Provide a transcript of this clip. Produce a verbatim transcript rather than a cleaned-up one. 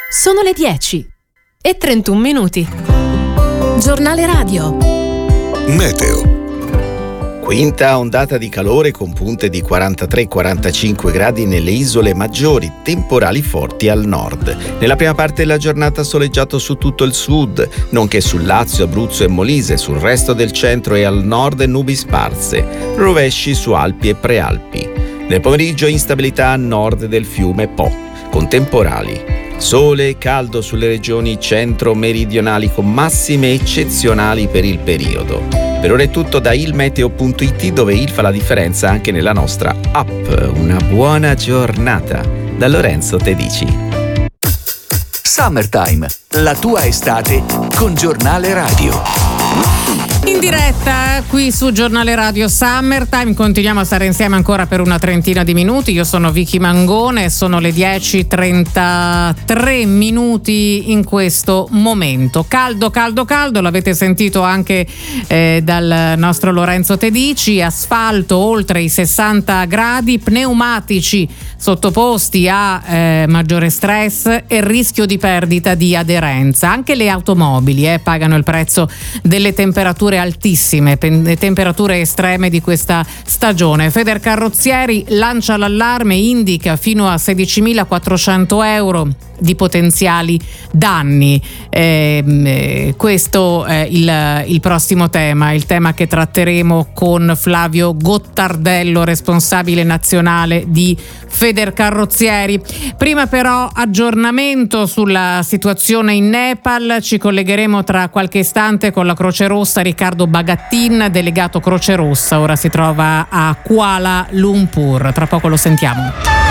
Sono le dieci e trentuno minuti. Giornale radio. Meteo. Quinta ondata di calore con punte di quarantatré quarantacinque gradi nelle isole maggiori, temporali forti al nord. Nella prima parte della giornata soleggiato su tutto il sud, nonché sul Lazio, Abruzzo e Molise, sul resto del centro e al nord nubi sparse, rovesci su Alpi e Prealpi. Nel pomeriggio instabilità a nord del fiume Po, con temporali. Sole e caldo sulle regioni centro-meridionali con massime eccezionali per il periodo. Per ora è tutto da ilmeteo punto it, dove il fa la differenza anche nella nostra app. Una buona giornata da Lorenzo Tedici. Summertime, la tua estate con Giornale Radio. In diretta qui su Giornale Radio Summertime, continuiamo a stare insieme ancora per una trentina di minuti. Io sono Vicky Mangone, sono le dieci e trentatré minuti in questo momento. Caldo, caldo, caldo, l'avete sentito anche eh, dal nostro Lorenzo Tedici. Asfalto oltre i sessanta gradi, pneumatici sottoposti a eh, maggiore stress e rischio di perdita di aderenza. Anche le automobili eh, pagano il prezzo delle temperature altissime, pe- temperature estreme di questa stagione. Federcarrozzieri lancia l'allarme, indica fino a sedicimilaquattrocento euro di potenziali danni. Eh, eh, questo è il, il prossimo tema, il tema che tratteremo con Flavio Gottardello, responsabile nazionale di Federcarrozzieri. Prima però aggiornamento sulla situazione in Nepal, ci collegheremo tra qualche istante con la Croce Rossa. Riccardo Bagattin, delegato Croce Rossa, ora si trova a Kuala Lumpur, tra poco lo sentiamo.